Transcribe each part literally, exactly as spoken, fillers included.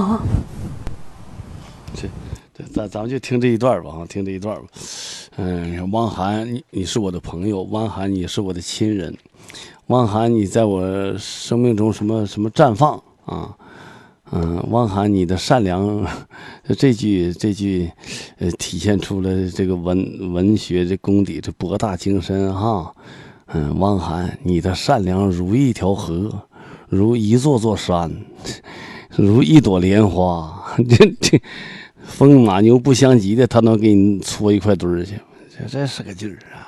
这这咱咱们就听这一段吧，听这一段吧。嗯，汪涵，你你是我的朋友，汪涵，你是我的亲人，汪涵，你在我生命中什么什么绽放啊？嗯，汪涵，你的善良，这句这句，呃，体现出了这个文文学这功底，这博大精深哈。嗯，汪涵，你的善良如一条河，如一座座山，如一朵莲花。这这风马牛不相及的，他能给你搓一块堆儿去，这这是个劲儿啊！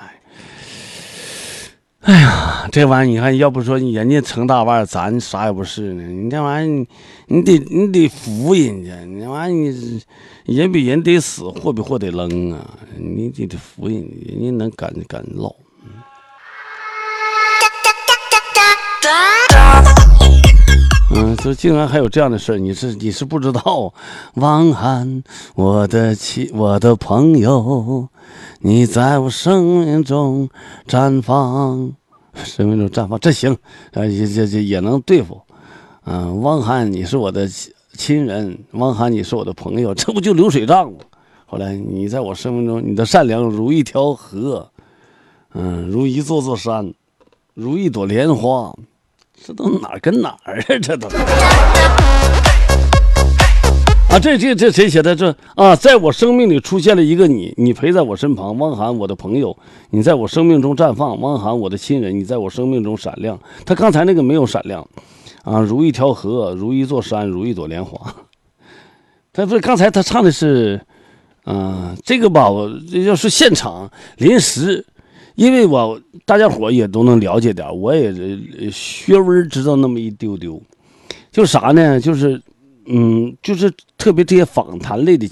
哎呀，这玩意儿你看，要不说人家成大腕，咱啥也不是呢。你这玩意儿，你得你得服人家，你这玩意儿你人比人得死，货比货得扔啊！你得得服人家，人家能敢敢唠。嗯，就竟然还有这样的事儿，你是你是不知道。汪涵，我的亲，我的朋友，你在我生命中绽放，生命中绽放，这行，呃，也这这也能对付。嗯、呃，汪涵，你是我的亲人，汪涵，你是我的朋友，这不就流水账吗？后来你在我生命中，你的善良如一条河，嗯，如一座座山，如一朵莲花。这都哪儿跟哪儿啊？这都啊，这这这谁写的？这啊，在我生命里出现了一个你，你陪在我身旁，汪涵，我的朋友，你在我生命中绽放，汪涵，我的亲人，你在我生命中闪亮。他刚才那个没有闪亮，啊，如一条河，如一座山，如一朵莲花。他不是刚才他唱的是，啊，这个吧，我这要是现场临时。因为我大家伙也都能了解点，我也学文知道那么一丢丢，就啥呢？就是，嗯，就是特别这些访谈类的。